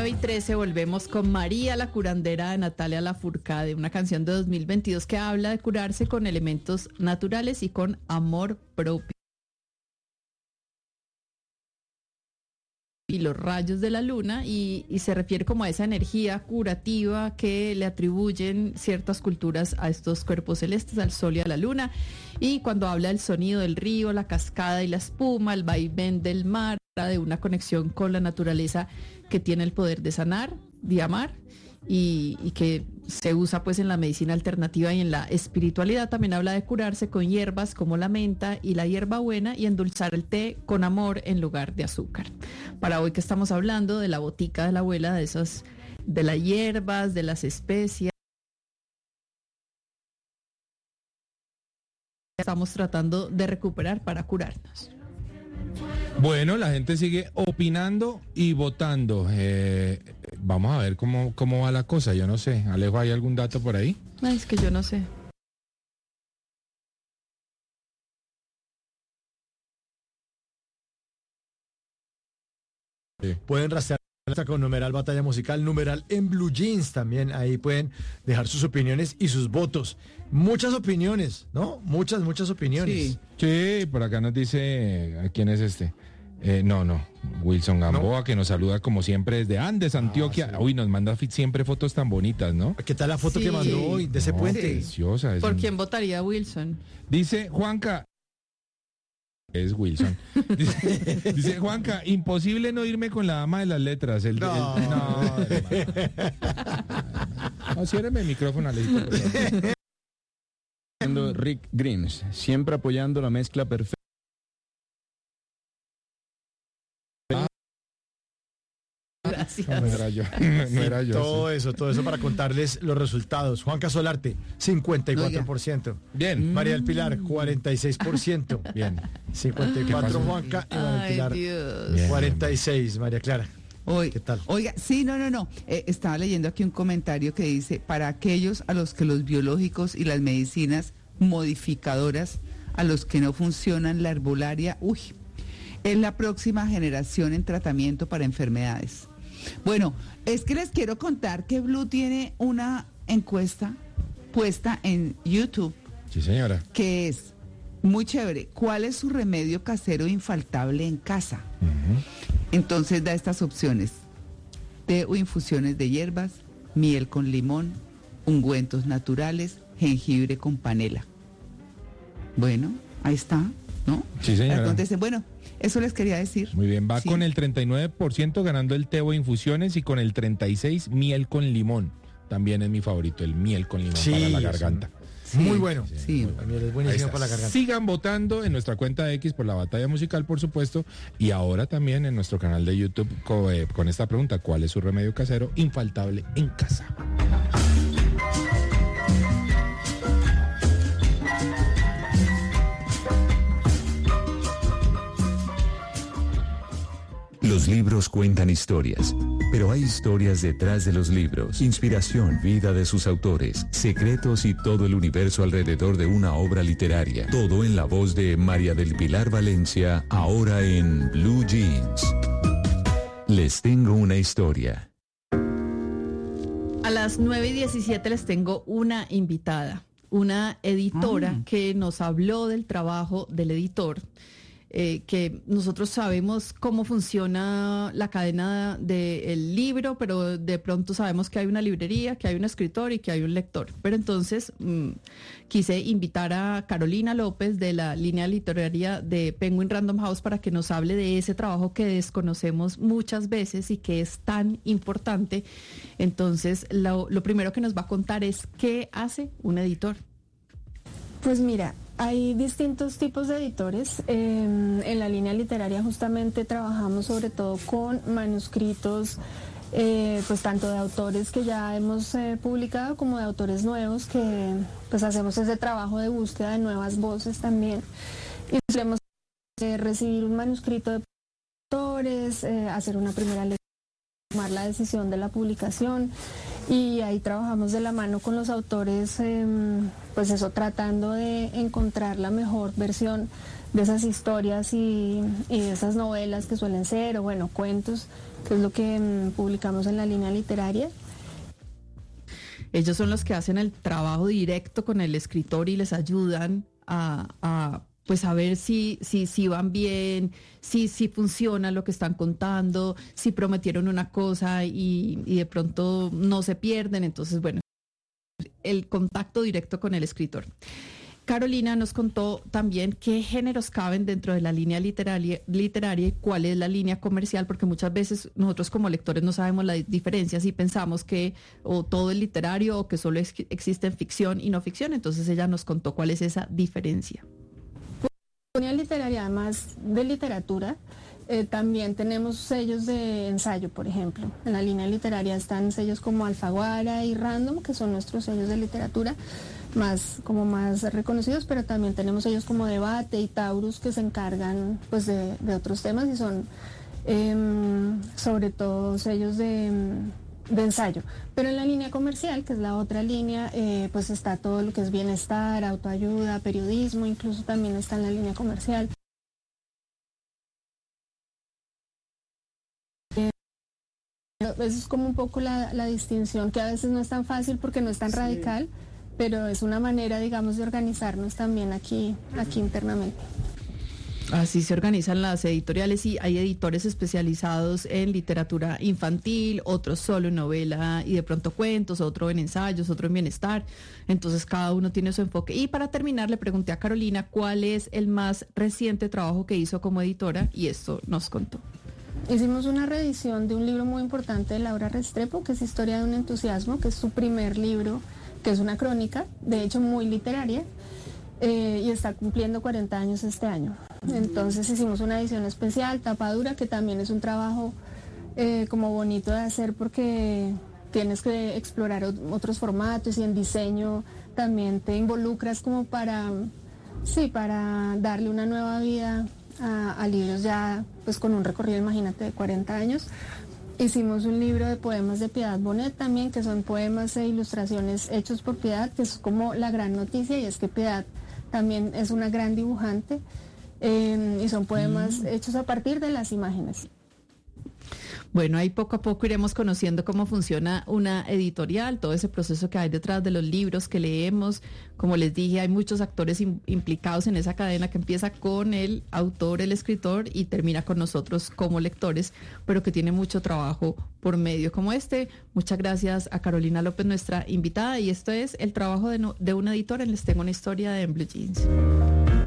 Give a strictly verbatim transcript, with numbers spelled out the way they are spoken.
nueve y trece volvemos con María la curandera de Natalia Lafourcade, una canción de dos mil veintidós que habla de curarse con elementos naturales y con amor propio. Y los rayos de la luna y, y se refiere como a esa energía curativa que le atribuyen ciertas culturas a estos cuerpos celestes, al sol y a la luna. Y cuando habla del sonido del río, la cascada y la espuma, el vaivén del mar, de una conexión con la naturaleza que tiene el poder de sanar, de amar y, y que se usa pues en la medicina alternativa y en la espiritualidad. También habla de curarse con hierbas como la menta y la hierbabuena y endulzar el té con amor en lugar de azúcar. Para hoy que estamos hablando de la botica de la abuela, de esas, de las hierbas, de las especias, estamos tratando de recuperar para curarnos. Bueno, la gente sigue opinando y votando. Eh, vamos a ver cómo, cómo va la cosa. Yo no sé. Alejo, ¿hay algún dato por ahí? Ay, es que yo no sé. Sí. Pueden rastrear con numeral Batalla Musical, numeral en Blue Jeans también. Ahí pueden dejar sus opiniones y sus votos. Muchas opiniones, ¿no? Muchas, muchas opiniones. Sí, sí, por acá nos dice, ¿quién es este? Eh, no, no, Wilson Gamboa, no. Que nos saluda como siempre desde Andes, Antioquia. Ah, sí. Uy, nos manda siempre fotos tan bonitas, ¿no? ¿Qué tal la foto sí. que mandó hoy de ese no, puente? Preciosa. ¿Por un... quién votaría Wilson? Dice Juanca, es Wilson. Dice, dice Juanca, imposible no irme con la dama de las letras. El, no, el, no, no, ciérreme el micrófono, Alejito. Rick Greens, siempre apoyando la mezcla perfecta. Gracias. No, no era yo. No, no era yo. Todo sí. eso, todo eso para contarles los resultados. Juan Casolarte, cincuenta y cuatro por ciento. Bien. María del Pilar, cuarenta y seis por ciento. Bien. cincuenta y cuatro Juanca y María del Pilar, Dios. cuarenta y seis. María Clara. Oiga, ¿qué tal? Oiga, sí, no, no, no. Eh, estaba leyendo aquí un comentario que dice, para aquellos a los que los biológicos y las medicinas modificadoras, a los que no funcionan la herbolaria, uy, es la próxima generación en tratamiento para enfermedades. Bueno, es que les quiero contar que Blue tiene una encuesta puesta en YouTube. Sí, señora. Que es muy chévere. ¿Cuál es su remedio casero infaltable en casa? Uh-huh. Entonces da estas opciones: té o infusiones de hierbas, miel con limón, ungüentos naturales, jengibre con panela. Bueno, ahí está, ¿no? Sí, señora. Entonces, bueno, eso les quería decir. Muy bien, va sí. con el treinta y nueve por ciento ganando el té o infusiones y con el treinta y seis por ciento miel con limón. También es mi favorito, el miel con limón sí, para la garganta. Sí, muy bueno. Sí, sí. Muy bueno. Es buenísimo para la garganta. Sigan votando en nuestra cuenta de X por la Batalla Musical, por supuesto, y ahora también en nuestro canal de YouTube con, eh, con esta pregunta: ¿cuál es su remedio casero infaltable en casa? Los libros cuentan historias, pero hay historias detrás de los libros, inspiración, vida de sus autores, secretos y todo el universo alrededor de una obra literaria. Todo en la voz de María del Pilar Valencia, ahora en Blue Jeans. Les tengo una historia. A las nueve y diecisiete les tengo una invitada, una editora ah. que nos habló del trabajo del editor. Eh, que nosotros sabemos cómo funciona la cadena del libro, pero de pronto sabemos que hay una librería, que hay un escritor y que hay un lector. Pero entonces mmm, quise invitar a Carolina López de la línea literaria de Penguin Random House para que nos hable de ese trabajo que desconocemos muchas veces y que es tan importante. Entonces, lo, lo primero que nos va a contar es qué hace un editor. Pues mira, hay distintos tipos de editores. Eh, en la línea literaria justamente trabajamos sobre todo con manuscritos, eh, pues tanto de autores que ya hemos eh, publicado como de autores nuevos, que pues hacemos ese trabajo de búsqueda de nuevas voces también. Y solemos eh, recibir un manuscrito de autores, eh, hacer una primera lectura, tomar la decisión de la publicación. Y ahí trabajamos de la mano con los autores, eh, pues eso, tratando de encontrar la mejor versión de esas historias y, y de esas novelas que suelen ser, o bueno, cuentos, que es lo que mm, publicamos en la línea literaria. Ellos son los que hacen el trabajo directo con el escritor y les ayudan a, a pues a ver si, si, si van bien, si, si funciona lo que están contando, si prometieron una cosa y, y de pronto no se pierden. Entonces, bueno, el contacto directo con el escritor. Carolina nos contó también qué géneros caben dentro de la línea literaria, literaria y cuál es la línea comercial, porque muchas veces nosotros como lectores no sabemos la diferencia si pensamos que o todo es literario o que solo es, existe ficción y no ficción. Entonces ella nos contó cuál es esa diferencia. La línea literaria, además de literatura, eh, también tenemos sellos de ensayo, por ejemplo. En la línea literaria están sellos como Alfaguara y Random, que son nuestros sellos de literatura más como más reconocidos, pero también tenemos sellos como Debate y Taurus que se encargan pues de, de otros temas y son eh, sobre todo sellos de, de ensayo. Pero en la línea comercial, que es la otra línea, eh, pues está todo lo que es bienestar, autoayuda, periodismo, incluso también está en la línea comercial. Eh, eso es como un poco la, la distinción, que a veces no es tan fácil porque no es tan sí. radical, pero es una manera, digamos, de organizarnos también aquí, aquí internamente. Así se organizan las editoriales y hay editores especializados en literatura infantil, otros solo en novela y de pronto cuentos, otro en ensayos, otro en bienestar. Entonces cada uno tiene su enfoque. Y para terminar le pregunté a Carolina cuál es el más reciente trabajo que hizo como editora y esto nos contó. Hicimos una reedición de un libro muy importante de Laura Restrepo, que es Historia de un entusiasmo, que es su primer libro, que es una crónica, de hecho muy literaria, eh, y está cumpliendo cuarenta años este año. Entonces hicimos una edición especial, tapa dura, que también es un trabajo eh, como bonito de hacer porque tienes que explorar otros formatos y en diseño también te involucras como para, sí, para darle una nueva vida a, a libros ya pues con un recorrido, imagínate, de cuarenta años. Hicimos un libro de poemas de Piedad Bonet también, que son poemas e ilustraciones hechos por Piedad, que es como la gran noticia, y es que Piedad también es una gran dibujante, eh, y son poemas mm. hechos a partir de las imágenes. Bueno, ahí poco a poco iremos conociendo cómo funciona una editorial, todo ese proceso que hay detrás de los libros que leemos. Como les dije, hay muchos actores im- implicados en esa cadena que empieza con el autor, el escritor y termina con nosotros como lectores, pero que tiene mucho trabajo por medio como este. Muchas gracias a Carolina López, nuestra invitada, y esto es el trabajo de, no, de una editora en Les Tengo una Historia de En Blue Jeans.